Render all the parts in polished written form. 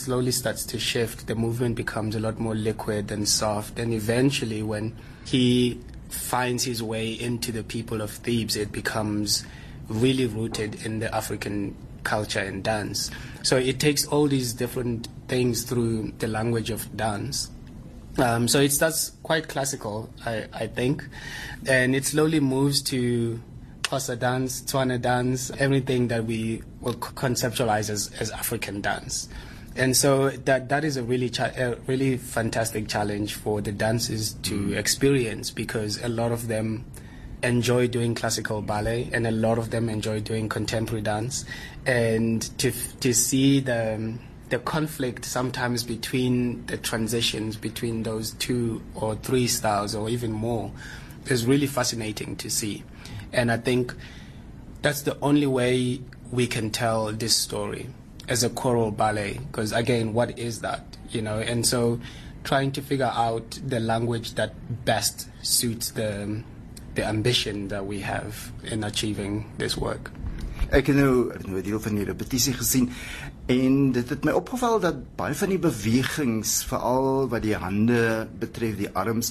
slowly starts to shift. The movement becomes a lot more liquid and soft, and eventually when he finds his way into the people of Thebes, it becomes really rooted in the African culture and dance. So it takes all these different things through the language of dance. So it starts quite classical, I think, and it slowly moves to Xhosa dance, Tswana dance, everything that we will conceptualize as African dance. And so that is a really fantastic challenge for the dancers to experience, because a lot of them enjoy doing classical ballet and a lot of them enjoy doing contemporary dance, and to see the conflict sometimes between the transitions between those 2 or 3 styles or even more is really fascinating to see. And I think that's the only way we can tell this story as a choral ballet, because again, what is that, and so trying to figure out the language that best suits the ambition that we have in achieving this work. Ek het nou 'n deel van die repetisie gesien en dit het my opgeval dat baie van die bewegings, veral wat die hande betref, die arms,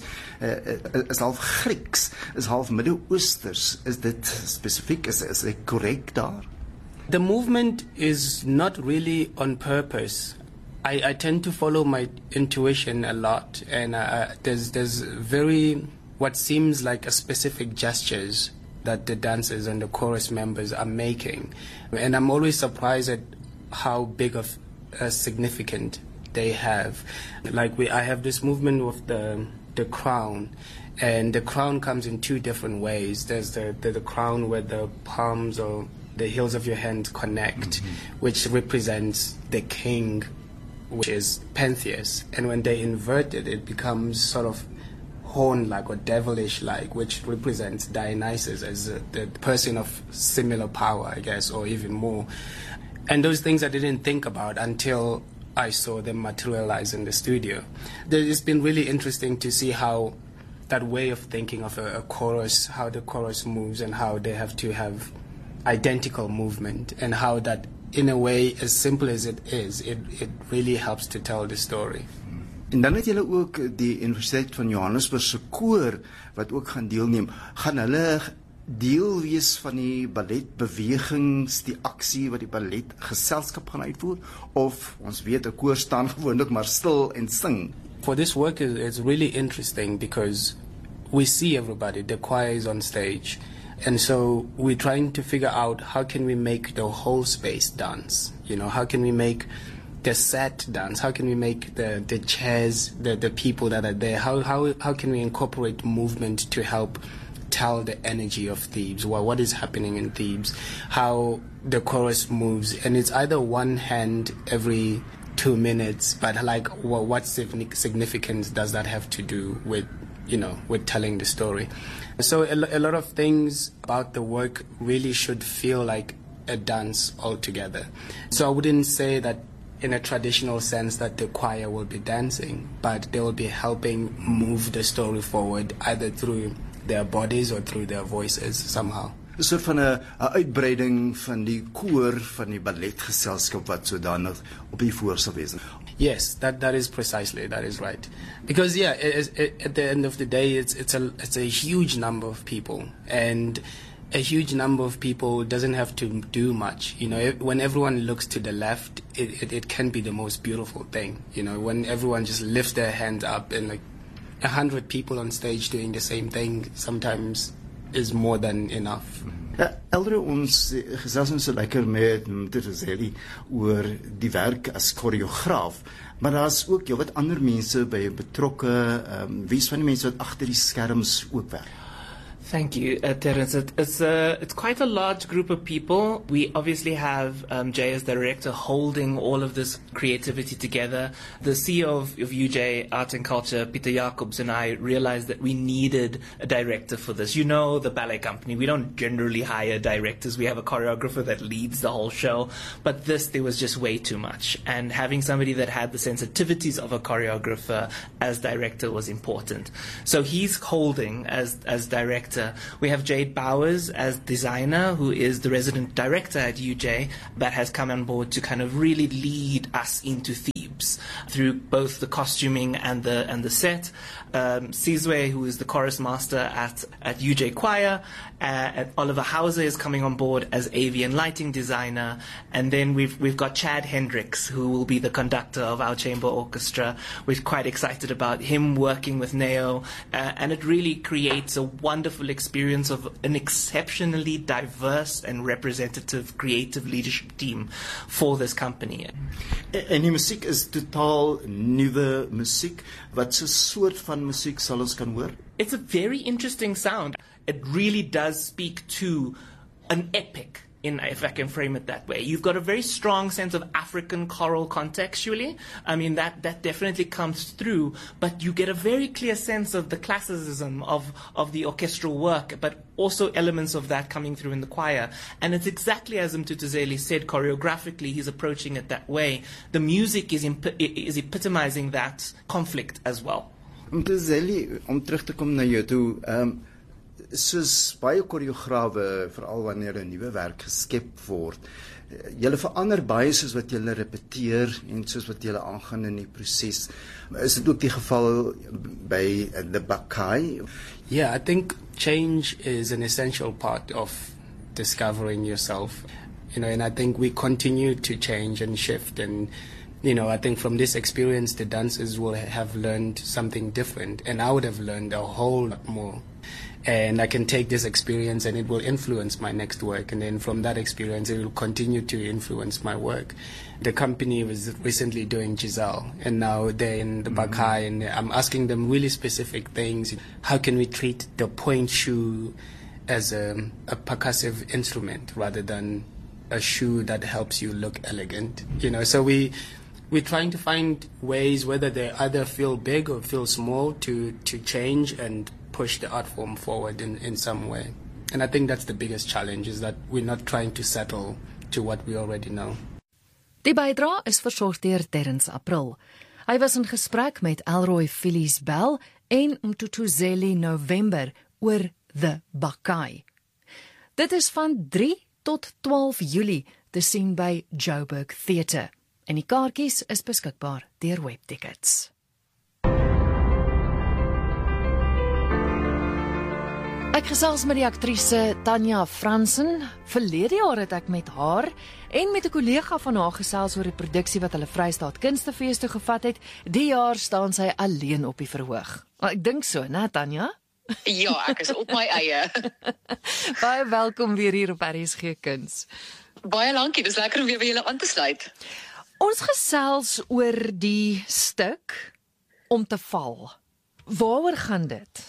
is half Grieks, is half Midde-Oosters. Is dit spesifiek, is ek korrek daar? The movement is not really on purpose. I tend to follow my intuition a lot, and there's very what seems like a specific gestures that the dancers and the chorus members are making. And I'm always surprised at how big of a significance they have. Like I have this movement with the crown, and the crown comes in 2 different ways. There's the crown where the palms or the heels of your hands connect, which represents the king, which is Pentheus. And when they invert it, it becomes sort of horn-like or devilish-like, which represents Dionysus as the person of similar power, I guess, or even more. And those things I didn't think about until I saw them materialize in the studio. It's been really interesting to see how that way of thinking of a chorus, how the chorus moves and how they have to have identical movement, and how that, in a way, as simple as it is, it really helps to tell the story. En dan het julle ook die Universiteit van Johannesburg se koor wat ook gaan deelneem. Gaan hulle deel wees van die balletbewegings, die aksie wat die balletgeselskap gaan uitvoer, of ons weet 'n koor staan gewoonlik maar stil en sing? For this work it's really interesting because we see everybody, the choir is on stage, and so we're trying to figure out how can we make the whole space dance, how can we make the set dance, how can we make the chairs, the people that are there, how can we incorporate movement to help tell the energy of Thebes, what is happening in Thebes, how the chorus moves, and it's either one hand every 2 minutes, but what significance does that have to do with telling the story? So a lot of things about the work really should feel like a dance altogether. So I wouldn't say that in a traditional sense that the choir will be dancing, but they will be helping move the story forward either through their bodies or through their voices somehow. 'n soort van 'n uitbreiding van die koor van die balletgeselskap wat sodanig op die voorstel wees. Yes, that is precisely, that is right. Because at the end of the day, it's a huge number of people, and a huge number of people doesn't have to do much. When everyone looks to the left, it can be the most beautiful thing. When everyone just lifts their hand up, and like 100 people on stage doing the same thing sometimes is more than enough. Eldre, ons gesels ons so lekker met Mtezeli oor die werk as choreograaf, maar daar's ook wat ander mense by betrokke. Wie is van die mense wat agter die skerms ook werk? Thank you, Terence. It's quite a large group of people. We obviously have Jay as director holding all of this creativity together. The CEO of UJ Art and Culture, Peter Jacobs, and I realized that we needed a director for this. The ballet company, we don't generally hire directors. We have a choreographer that leads the whole show. But there was just way too much. And having somebody that had the sensitivities of a choreographer as director was important. So he's holding as director director. We have Jade Bowers as designer, who is the resident director at UJ, that has come on board to kind of really lead us into Thebes through both the costuming and the set. Sizwe, who is the chorus master at UJ Choir, and Oliver Hauser is coming on board as AV and lighting designer, and then we've got Chad Hendricks, who will be the conductor of our chamber orchestra. We're quite excited about him working with Neo, and it really creates a wonderful experience of an exceptionally diverse and representative creative leadership team for this company. En die musiek is totaal nuwe musiek. Wat so soort van musiek sal ons kan hoor? It's a very interesting sound. It really does speak to an epic, if I can frame it that way. You've got a very strong sense of African choral contextually. I mean, that definitely comes through, but you get a very clear sense of the classicism of the orchestral work, but also elements of that coming through in the choir. And it's exactly as Mtutuzeli said, choreographically, he's approaching it that way. The music is epitomizing that conflict as well. Mtutuzeli, om terug te kom na jou toe, soos baie koreograwe, veral wanneer 'n nuwe werk geskep word, julle verander baie soos wat julle repeteer en soos wat julle aangaan in die proses. Is dit ook die geval by the Bakai? Yeah, I think change is an essential part of discovering yourself. And I think we continue to change and shift, and I think from this experience the dancers will have learned something different, and I would have learned a whole lot more. And I can take this experience and it will influence my next work. And then from that experience, it will continue to influence my work. The company was recently doing Giselle, and now they're in the Bakai, and I'm asking them really specific things. How can we treat the point shoe as a percussive instrument rather than a shoe that helps you look elegant? So we're trying to find ways, whether they either feel big or feel small, to change and push the art form forward in some way. And I think that's the biggest challenge, is that we're not trying to settle to what we already know. Die bydra is versorg deur Terrence April. Hy was in gesprek met Elroy Phillies Bell en Mtutuzeli November oor The Bakai. Dit is van 3 tot 12 Julie te sien by Joburg Theatre. En die kaartjies is beskikbaar deur Webtickets. Ek gesels met die aktrise Tanya Fransen. Verlede jaar het ek met haar en met 'n kollega van haar gesels oor die produksie wat hulle Vrystaat Kunstefees toe gevat het. Die jaar staan sy alleen op die verhoog. Ek dink so, né Tanya? Ja, ek is op my eie. Baie welkom weer hier op RSG Kuns. Baie dankie, dis lekker om weer by julle aan te sluit. Ons gesels oor die stuk Om te val. Waaroor gaan dit?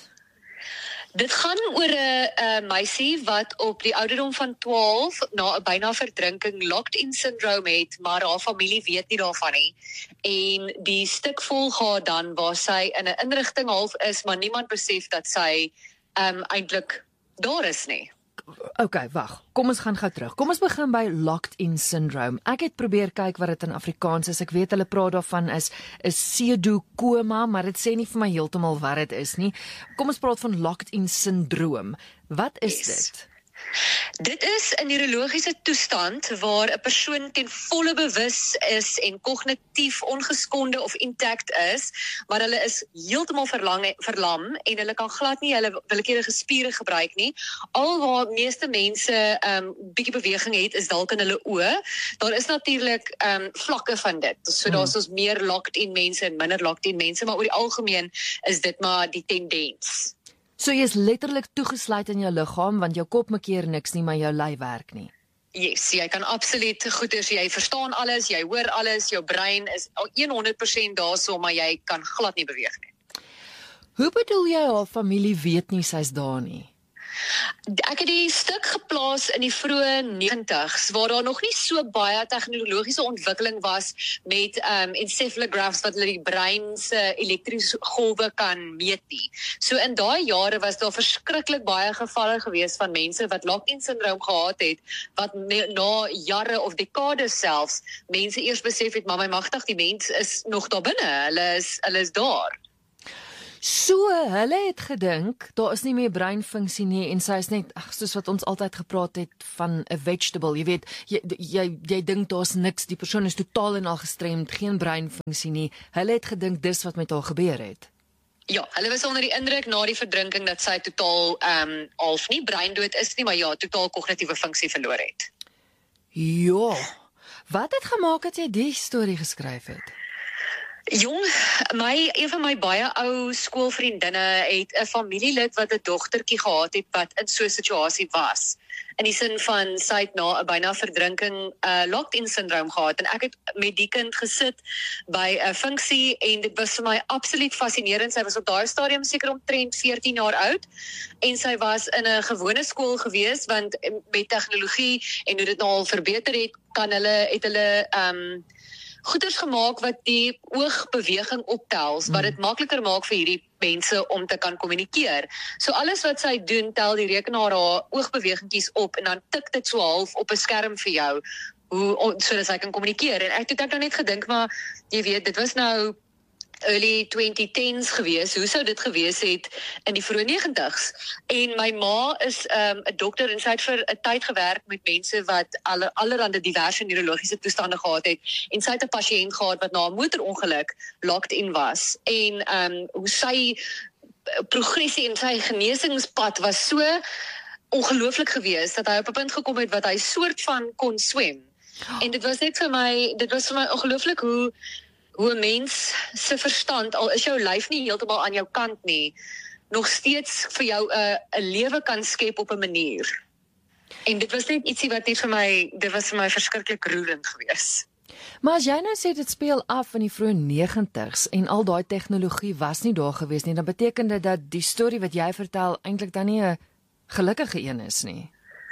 Dit gaan oor 'n meisie wat op die ouderdom van 12 na 'n byna verdrinking locked-in syndroom het, maar haar familie weet nie daarvan nie. En die stuk volg haar dan waar sy in 'n inrigting half is, maar niemand besef dat sy eintlik daar is nie. Okay, wag. Kom ons gaan gou terug. Kom ons begin by locked-in syndrome. Ek het probeer kyk wat dit in Afrikaans is. Ek weet hulle praat daarvan is pseudokoma, maar dit sê nie vir my heeltemal wat dit is nie. Kom ons praat van locked-in syndroom. Wat is dit? Dit is 'n neurologiese toestand waar 'n persoon ten volle bewus is en kognitief ongeskonde of intact is, maar hulle is heeltemal verlam en hulle kan glad nie hulle willekeurige spiere gebruik nie. Alwaar meeste mense bietjie beweging het, is dalk in hulle oë. Daar is natuurlik vlakke van dit. So daar's ons meer locked-in mense en minder locked-in mense, maar oor die algemeen is dit maar die tendens. So jy is letterlik toegesluit in jou liggaam, want jou kop maak keer niks nie, maar jou lyf werk nie. Yes, jy kan absoluut goeders, jy verstaan alles, jy hoor alles, jou brein is 100% daarso, maar jy kan glad nie beweeg nie. Hoe bedoel jy haar familie weet nie sy's daar nie? Ek het die stuk geplaas in die vroeë 90s, waar daar nog nie so baie tegnologiese ontwikkeling was met encephalographs wat hulle die brein se elektriese golwe kan meet nie. So in daai jare was daar verskriklik baie gevalle gewees van mense wat locked-in syndroom gehad het, wat na jare of dekades selfs, mense eers besef het, maar my magtig, die mens is nog daar binne, hulle is daar. So, hulle het gedink, daar is nie meer breinfunksie nie en sy is net, soos wat ons altyd gepraat het van 'n vegetable, jy weet, jy dink daar's niks, die persoon is totaal en al gestremd, geen breinfunksie nie. Hulle het gedink dis wat met haar gebeur het. Ja, hulle was onder die indruk na die verdrinking dat sy totaal half nie breindood is nie, maar ja, totaal kognitiewe funksie verloor het. Ja, wat het gemaak dat jy die storie geskryf het? Jong, een van my baie ou skoolvriendinne het 'n familielid wat 'n dogtertjie gehad het wat in so 'n situasie was. In die sin van sy het na 'n byna verdrinking locked-in syndroom gehad en ek het met die kind gesit by 'n funksie en dit was vir my absoluut fascinerend. Sy was op daai stadium seker omtrent 14 jaar oud en sy was in 'n gewone skool gewees want met tegnologie en hoe dit nou al verbeter het, het hulle goeders gemaak wat die oogbeweging optels, wat dit makliker maak vir hierdie mense om te kan kommunikeer. So alles wat sy doen, tel die rekenaar haar oogbewegingkies op en dan tik dit so half op 'n skerm vir jou, sodat sy kan kommunikeer. En ek het nou net gedink, maar jy weet, dit was nou early 2010s gewees, hoe sou dit gewees het in die vroeë 90s? En my ma is 'n dokter en sy het vir 'n tyd gewerk met mense wat allerhande diverse neurologiese toestande gehad het en sy het 'n pasiënt gehad wat na 'n motorongeluk locked in was en hoe sy progressie en sy genesingspad was so ongelooflik geweest dat hy op 'n punt gekom het wat hy soort van kon swem. En dit was vir my ongelooflik hoe 'n mens se verstand, al is jou lyf nie heeltemal aan jou kant nie, nog steeds vir jou 'n lewe kan skep op 'n manier. En dit was net ietsie wat dit was vir my verskriklik roerend geweest. Maar as jy nou sê dit speel af in die vroeë 90s en al daai tegnologie was nie daar gewees nie, dan beteken dit dat die storie wat jy vertel eintlik dan nie 'n gelukkige een is nie.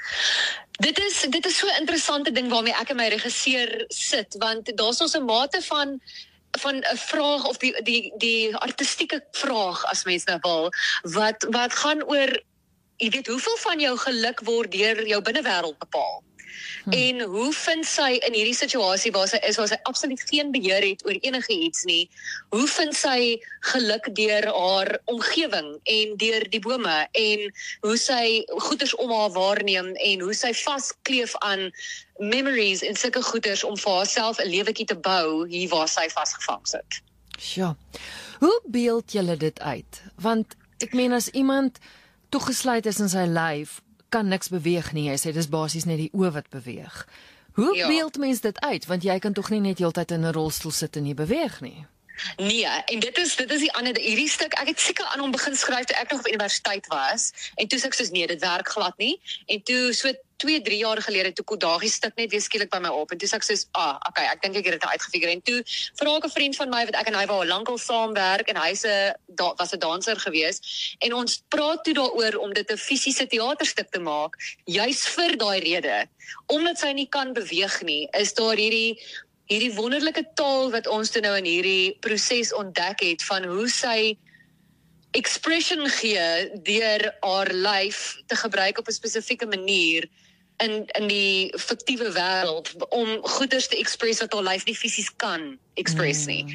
Dit is so 'n interessante ding waarmee ek en my regisseur sit, want daar's ons 'n mate van 'n vraag of die artistieke vraag as mens nou wil, wat gaan oor, jy weet, hoeveel van jou geluk word deur jou binnewêreld bepaal? En hoe vind sy in hierdie situasie waar sy absoluut geen beheer het oor enige iets nie, hoe vind sy geluk deur haar omgewing en deur die bome en hoe sy goeders om haar waarneem en hoe sy vaskleef aan memories en sulke goeders om vir haarself 'n lewetjie te bou hier waar sy vasgevang sit. Ja. Hoe beeld julle dit uit? Want ek meen as iemand toegesluit is in sy lyf, kan niks beweeg nie. Jy sê dis basies net die oë wat beweeg. Hoe beeld mens dit uit? Want jy kan tog nie net heeltyd in 'n rolstoel sit en nie beweeg nie. Nee, en dit is die ander, hierdie stuk, ek het seker aan hom begin skryf toe ek nog op universiteit was, en toe sê ek soos nee, dit werk glad nie, en toe so 2-3 jaar gelede, toe daag die stuk net weer skielik by my op, en toe sê ek soos, okay, ek dink ek het dit uitgefigure, en toe vra ek 'n vriend van my, wat ek en hy wou lankal saamwerk, en hy was 'n danser gewees, en ons praat toe daaroor om dit 'n fisiese teaterstuk te maak, juis vir daai rede, omdat sy nie kan beweeg nie, is daar hierdie wonderlike taal wat ons toe nou in hierdie proses ontdek het van hoe sy expression gee deur haar lyf te gebruik op 'n spesifieke manier in die fiktiewe wêreld om goeders te express wat haar lyf nie fisies kan express nie.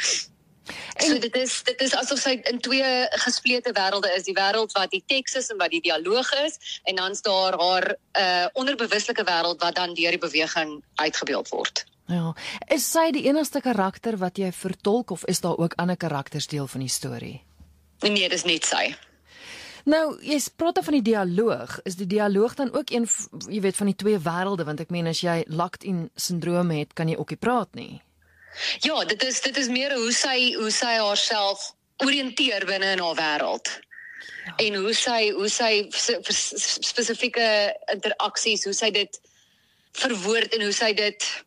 So dit is asof sy in twee gesplete wêrelde is, die wêreld wat die teks is en wat die dialoog is, en dan is daar haar onderbewuslike wêreld wat dan deur die beweging uitgebeeld word. Ja, is sy die enigste karakter wat jy vertolk of is daar ook ander karakters deel van die storie? Nee, dis net sy. Nou, jy praat van die dialoog. Is die dialoog dan ook een, jy weet, van die twee wêrelde, want ek meen as jy locked-in syndroom het, kan jy ook nie praat nie. Ja, dit is meer hoe sy haarself oriënteer binne in haar wêreld. Ja. En hoe sy spesifieke interaksies, hoe sy dit verwoord en hoe sy dit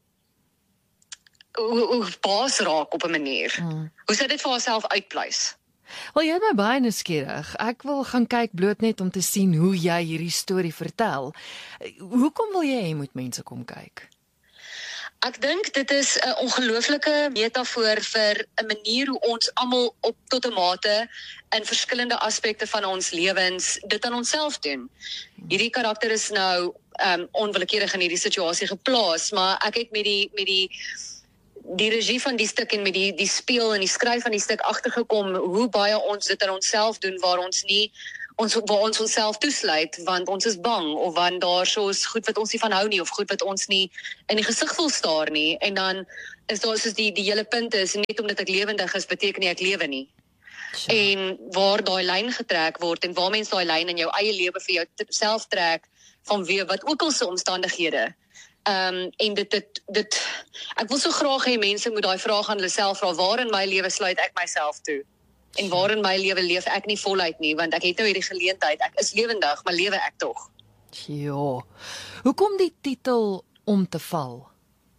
hoe baas raak op 'n manier. Hoe sy dit vir haarself uitpleis. Wel, jy het my baie nuuskierig. Ek wil gaan kyk bloot net om te sien hoe jy hierdie storie vertel. Hoekom wil jy hê moet mense kom kyk? Ek dink dit is 'n ongelooflike metafoor vir 'n manier hoe ons almal tot 'n mate in verskillende aspekte van ons lewens dit aan onsself doen. Hierdie karakter is nou onwillekeurig in hierdie situasie geplaas, maar ek het met die regie van die stuk en met die speel en die skryf van die stuk agtergekom hoe baie ons dit aan onsself doen waar ons onsself toesluit want ons is bang of want daar soos goed wat ons nie van hou nie of goed wat ons nie in die gesig wil staar nie en dan is daar soos die hele punt is net omdat ek lewendig is beteken nie ek lewe nie. En waar daai lyn getrek word en waar mens daai lyn in jou eie lewe vir jou self trek van wat ook al se omstandighede. En dit ek wil so graag hê mense moet daai vraag aan hulle self vra, waar in my lewe sluit ek myself toe? En waar in my lewe leef ek nie voluit nie, want ek het nou hierdie geleentheid, ek is lewendig, maar lewe ek tog. Ja. Hoekom die titel Om te val?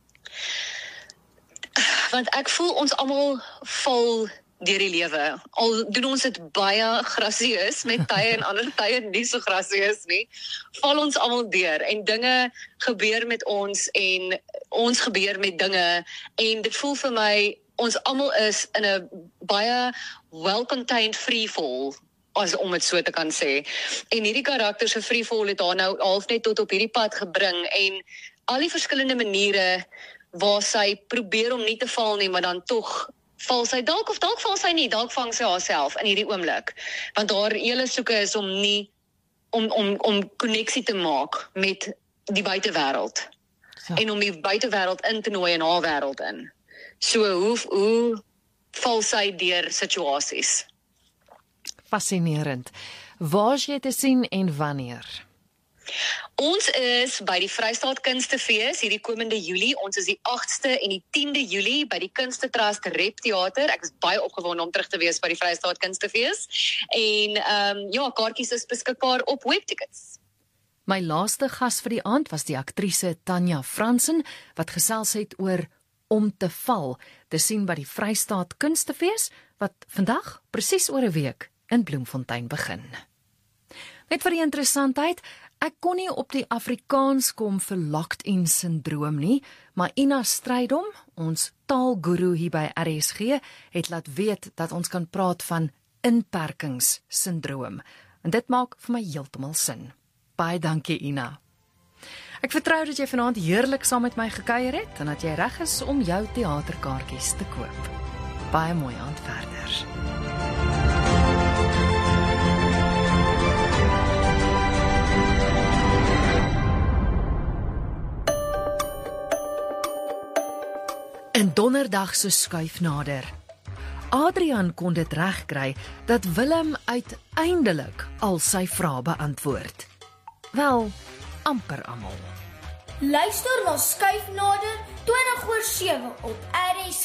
Want ek voel ons almal val deur die lewe. Al doen ons dit baie grasieus met tye en ander tye nie so grasieus nie, val ons almal deur en dinge gebeur met ons en ons gebeur met dinge en dit voel vir my ons almal is in 'n baie well-contained free fall, as om dit so te kan sê. En hierdie karakter se free fall het haar nou half net tot op hierdie pad gebring en al die verskillende maniere waar sy probeer om nie te val nie, maar dan tog val sy dalk of dalk val sy nie, dalk vang sy haarself in hierdie oomblik. Want haar hele soeke is om nie om koneksie te maak met die buitewêreld. En om die buitewêreld in te nooi in haar wêreld in. So hoe val sy deur situasies? Fascinerend. Waar is jy te sien en wanneer? Ons is by die Vrystaat Kunstefees hierdie komende Julie. Ons is die 8ste en die 10de Julie by die Kunstetrust Rep Theater. Ek is baie opgewonde om terug te wees by die Vrystaat Kunstefees. En ja, kaartjies is beskikbaar op Webtickets. My laaste gas vir die aand was die aktrise Tanya Fransen wat gesels het oor Om te val, te sien by die Vrystaat Kunstefees wat vandag presies oor 'n week in Bloemfontein begin. Net vir die interessantheid, ek kon nie op die Afrikaans kom vir locked-in-syndroom nie, maar Ina Strydom, ons taalguru hier by RSG, het laat weet dat ons kan praat van inperkingssyndroom. En dit maak vir my heeltemal sin. Baie dankie, Ina. Ek vertrou dat jy vanaand heerlik saam met my gekuier het en dat jy reg is om jou teaterkaartjies te koop. Baie mooi aand verder. En donderdag se skuif nader. Adrian kon dit regkry dat Willem uiteindelik al sy vrae beantwoord. Wel, amper almal. Luister na Skuif Nader 20/7 op RSG.